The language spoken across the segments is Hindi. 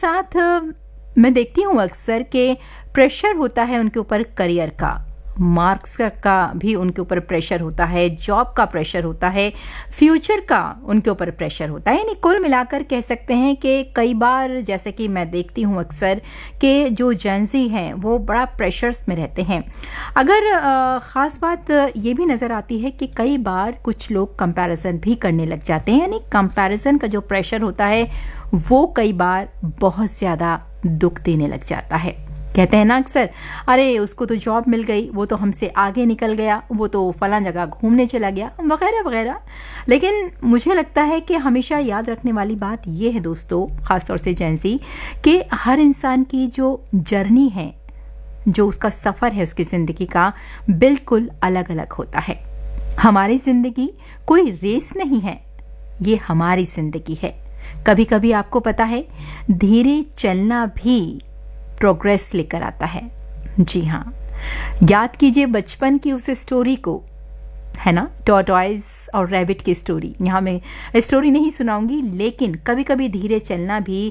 साथ मैं देखती हूँ अक्सर कि प्रेशर होता है उनके ऊपर करियर का, मार्क्स का भी उनके ऊपर प्रेशर होता है, जॉब का प्रेशर होता है, फ्यूचर का उनके ऊपर प्रेशर होता है। यानी कुल मिलाकर कह सकते हैं कि कई बार जैसे कि मैं देखती हूँ अक्सर कि जो जेंजी हैं वो बड़ा प्रेशर्स में रहते हैं। अगर ख़ास बात ये भी नज़र आती है कि कई बार कुछ लोग कंपैरिजन भी करने लग जाते हैं। यानी कंपैरिजन का जो प्रेशर होता है वो कई बार बहुत ज़्यादा दुख देने लग जाता है। कहते हैं ना अक्सर, अरे उसको तो जॉब मिल गई, वो तो हमसे आगे निकल गया, वो तो फलां जगह घूमने चला गया, वगैरह वगैरह। लेकिन मुझे लगता है कि हमेशा याद रखने वाली बात ये है दोस्तों, ख़ासतौर से जेंसी, कि हर इंसान की जो जर्नी है, जो उसका सफ़र है उसकी ज़िंदगी का, बिल्कुल अलग अलग होता है। हमारी ज़िंदगी कोई रेस नहीं है, ये हमारी ज़िंदगी है। कभी कभी आपको पता है धीरे चलना भी प्रोग्रेस लेकर आता है। जी हाँ, याद कीजिए बचपन की उस स्टोरी को, है ना, टॉर्टॉइज और रैबिट की स्टोरी। यहाँ मैं स्टोरी नहीं सुनाऊंगी, लेकिन कभी कभी धीरे चलना भी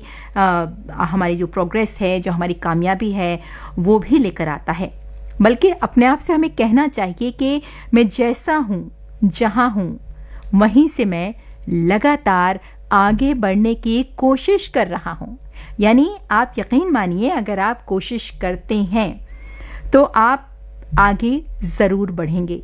हमारी जो प्रोग्रेस है, जो हमारी कामयाबी है, वो भी लेकर आता है। बल्कि अपने आप से हमें कहना चाहिए कि मैं जैसा हूँ, जहाँ हूँ, वहीं से मैं लगातार आगे बढ़ने की कोशिश कर रहा हूँ। यानी आप यकीन मानिए, अगर आप कोशिश करते हैं तो आप आगे ज़रूर बढ़ेंगे।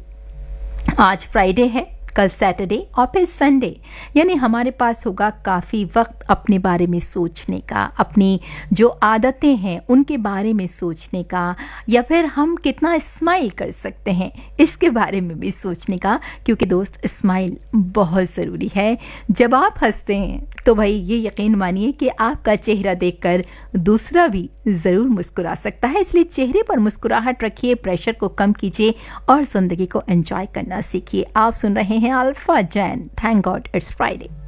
आज फ्राइडे है, कल सैटरडे और फिर संडे, यानी हमारे पास होगा काफ़ी वक्त अपने बारे में सोचने का, अपनी जो आदतें हैं उनके बारे में सोचने का, या फिर हम कितना स्माइल कर सकते हैं इसके बारे में भी सोचने का। क्योंकि दोस्त, स्माइल बहुत ज़रूरी है। जब आप हंसते हैं तो भाई ये यकीन मानिए कि आपका चेहरा देखकर दूसरा भी ज़रूर मुस्कुरा सकता है। इसलिए चेहरे पर मुस्कुराहट रखिए, प्रेशर को कम कीजिए और ज़िंदगी को एंजॉय करना सीखिए। आप सुन रहे हैं alpha Jain. Thank God it's Friday.